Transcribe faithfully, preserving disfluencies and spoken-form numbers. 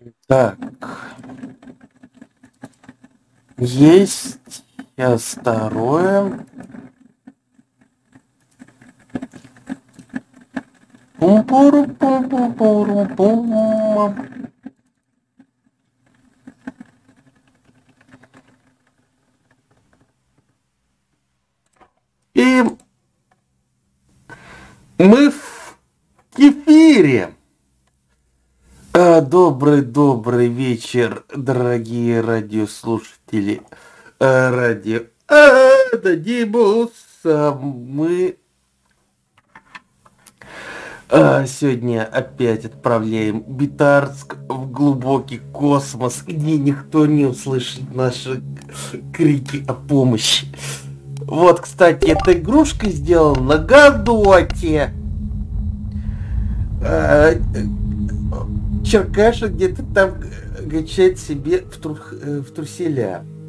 Так, есть сейчас второе. Пум-пуру-пум-пум-пуру-пум. И мы в эфире. А, Добрый-добрый вечер, дорогие радиослушатели. А, Радио Анонимус. А, Мы а, сегодня опять отправляем Битарск в глубокий космос, где никто не услышит наши крики о помощи. Вот, кстати, эта игрушка сделана на Гадоте. А, Черкаша где-то там качает себе в, тру- в труселя.